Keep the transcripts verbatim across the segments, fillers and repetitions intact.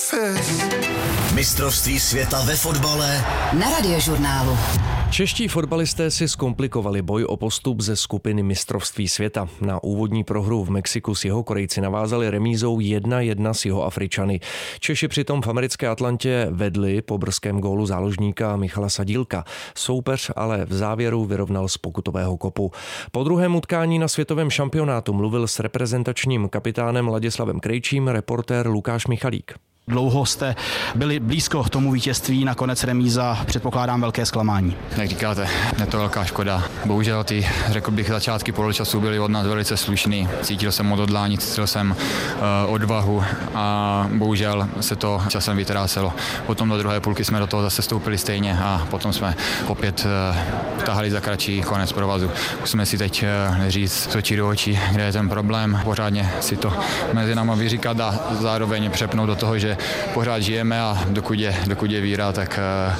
Mistrovství světa ve fotbale na Radiožurnálu. Čeští fotbalisté si zkomplikovali boj o postup ze skupiny Mistrovství světa. Na úvodní prohru v Mexiku s Jihokorejci navázali remízou jedna jedna s Jihoafričany. Češi přitom v americké Atlantě vedli po brzkém gólu záložníka Michala Sadílka. Soupeř ale v závěru vyrovnal z pokutového kopu. Po druhém utkání na světovém šampionátu mluvil s reprezentačním kapitánem Ladislavem Krejčím reportér Lukáš Michalík. Dlouho jste byli blízko tomu vítězství, nakonec remíza, předpokládám velké zklamání. Jak říkáte, je to velká škoda. Bohužel ty, řekl bych, začátky poločasu byly od nás velice slušný. Cítil jsem odhodlání, cítil jsem uh, odvahu a bohužel se to časem vytrácelo. Potom do druhé půlky jsme do toho zase stoupili stejně a potom jsme opět uh, tahali za kratší konec provazu. Musíme si teď uh, říct z očí do očí, kde je ten problém, pořádně si to mezi náma vyříkat a zároveň přepnout do toho, že pořád žijeme a dokud je, dokud je víra, tak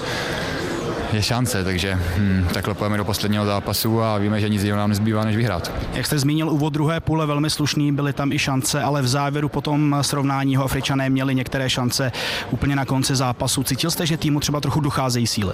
je šance, takže hm, takhle pojeme do posledního zápasu a víme, že nic jiného nám nezbývá, než vyhrát. Jak jste zmínil, úvod druhé půle velmi slušný, byly tam i šance, ale v závěru potom srovnání Afričané měli některé šance úplně na konci zápasu. Cítil jste, že týmu třeba trochu docházejí síly?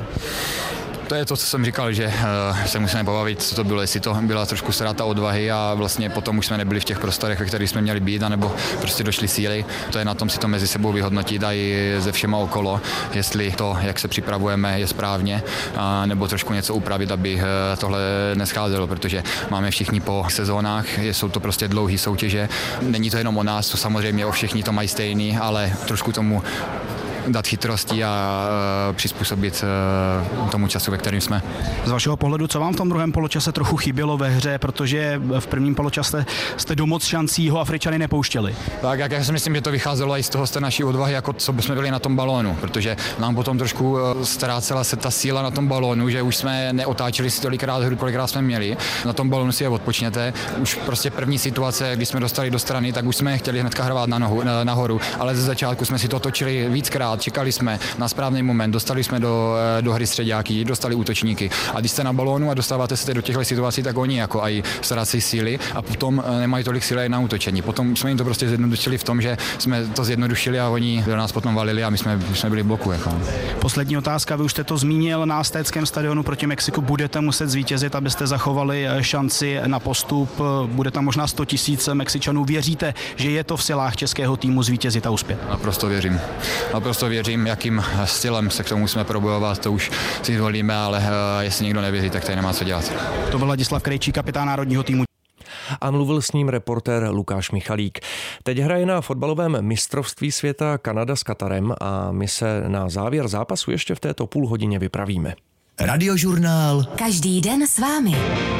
To je to, co jsem říkal, že uh, se musíme pobavit, co to bylo, jestli to byla trošku ztráta odvahy a vlastně potom už jsme nebyli v těch prostorech, ve kterých jsme měli být, anebo prostě došly síly. To je na tom si to mezi sebou vyhodnotit a i ze všema okolo, jestli to, jak se připravujeme, je správně, a nebo trošku něco upravit, aby uh, tohle nescházelo, protože máme všichni po sezónách, jsou to prostě dlouhé soutěže. Není to jenom o nás, to samozřejmě o všichni to mají stejný, ale trošku tomu dát chytrosti a uh, přizpůsobit uh, tomu času, ve kterém jsme. Z vašeho pohledu, co vám v tom druhém poločase trochu chybělo ve hře, protože v prvním poločase jste do moc šancí Jihoafričany nepouštěli? Tak, jak já si myslím, že to vycházelo i z toho z té naší odvahy, jako co bychom byli na tom balónu, protože nám potom trošku uh, ztrácela se ta síla na tom balónu, že už jsme neotáčeli si tolikrát hru, kolikrát jsme měli. Na tom balónu si je odpočněte. Už prostě první situace, když jsme dostali do strany, tak už jsme chtěli hnedka hrát na nohu, na, nahoru, ale ze začátku jsme si to točili víckrát. Čekali jsme na správný moment, dostali jsme do, do hry středáky, dostali útočníky. A když jste na balónu a dostáváte se do těchto situací, tak oni jako aj ztrácejí síly a potom nemají tolik síly na útočení. Potom jsme jim to prostě zjednodušili v tom, že jsme to zjednodušili a oni do nás potom valili a my jsme, my jsme byli v bloku. Jako. Poslední otázka, vy už jste to zmínil, na Aztéckém stadionu proti Mexiku budete muset zvítězit, abyste zachovali šanci na postup. Bude tam možná sto tisíc Mexičanů. Věříte, že je to v silách českého týmu zvítězit a uspět? Naprosto věřím. Naprosto věřím, jakým stylem se k tomu musíme probojovat, to už si zvolíme, ale uh, jestli někdo nevěří, tak tady nemá co dělat. To byl Ladislav Krejčí, kapitán národního týmu. A mluvil s ním reportér Lukáš Michalík. Teď hraje na fotbalovém mistrovství světa Kanada s Katarem a my se na závěr zápasu ještě v této půl hodině vypravíme. Radiožurnál. Každý den s vámi.